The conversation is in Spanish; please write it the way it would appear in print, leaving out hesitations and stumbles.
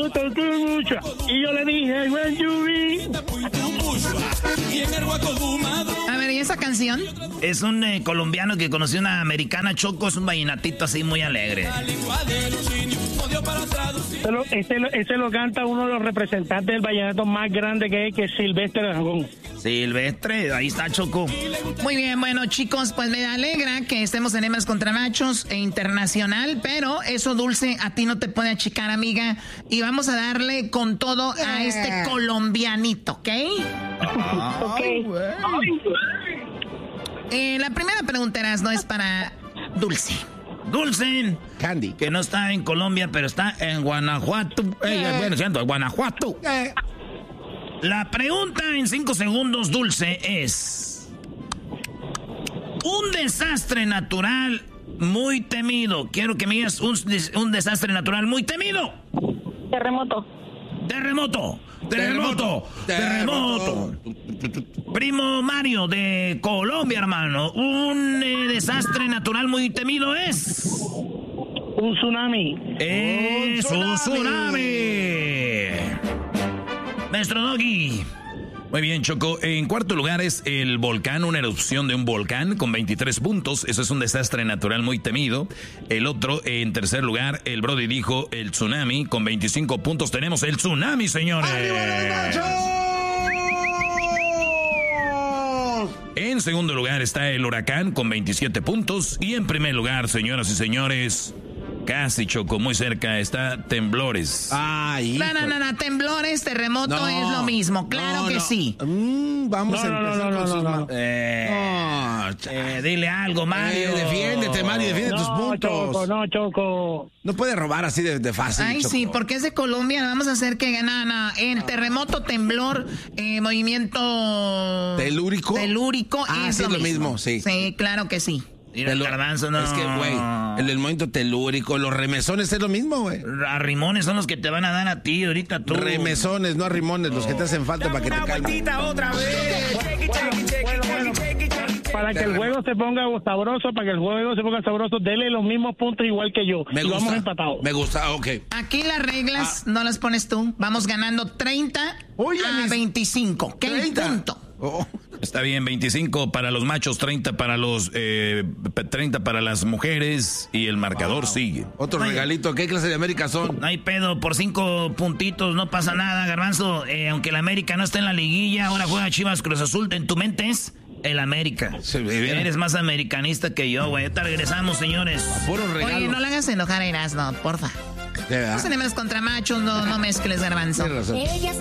gusta mucho. Y yo le dije, when you be. A ver, ¿y esa canción? Es un colombiano que conoció una americana, Choco, es un vallenatito así muy alegre. Ese lo canta uno de los representantes del vallenato más grande que es Silvestre Dangond. Silvestre, ahí está, Choco. Muy bien, bueno, chicos, pues me alegra que estemos en Hembras contra Machos e internacional, pero eso, Dulce, a ti no te puede achicar, amiga. Y vamos a darle con todo a este colombianito, ¿ok? Ok. La primera pregunta, no es para Dulce. Dulce. Candy. Que no está en Colombia, pero está en Guanajuato. Bueno, siento, en Guanajuato. La pregunta en 5 segundos, Dulce, es... un desastre natural muy temido. Quiero que me digas un desastre natural muy temido. Terremoto. Terremoto. Terremoto. Terremoto. Primo Mario de Colombia, hermano. Un desastre natural muy temido es... un tsunami. Es un tsunami. Maestro Doggy. Muy bien, Choco. En cuarto lugar es el volcán, una erupción de un volcán con 23 puntos. Eso es un desastre natural muy temido. El otro, en tercer lugar, el Brody dijo el tsunami con 25 puntos. Tenemos el tsunami, señores. En segundo lugar está el huracán con 27 puntos. Y en primer lugar, señoras y señores... casi, Choco, muy cerca está temblores. Ay, no, temblores, terremoto es lo mismo, claro que sí. Vamos a empezar con sus... Dile algo, Mario. Defiéndete, Mario, defiende tus puntos. Choco. No puede robar así de fácil, Ay, Choco. sí, porque es de Colombia, vamos a hacer que... el terremoto, temblor, movimiento... ¿Telúrico? Es sí, lo mismo, sí. Sí, claro que sí. Mira, el garbanzo, no. Es que, güey, el movimiento telúrico, los remesones es lo mismo, güey. Arrimones son los que te van a dar a ti ahorita tú. Remesones, no arrimones, los que te hacen falta para que te calmen. Otra vez. Para que el juego se ponga sabroso, dele los mismos puntos igual que yo. Me gusta. Vamos empatados. Me gusta, ok. Aquí las reglas no las pones tú. Vamos ganando 30 a 25. ¿Qué 30. punto? Oh. Está bien, 25 para los machos, 30 para los 30 para las mujeres y el marcador sigue. Otro regalito, ¿qué clase de América son? No hay pedo, por 5 puntitos no pasa nada, Garbanzo. Aunque el América no está en la liguilla, ahora juega Chivas Cruz Azul, en tu mente es el América. Sí, eres más americanista que yo, güey. Ahorita regresamos, señores. Puro regalo. Oye, no le hagas enojar a Erasno, porfa. No tenemos contra machos, no mezcles, Garbanzo. Tienes razón. Ella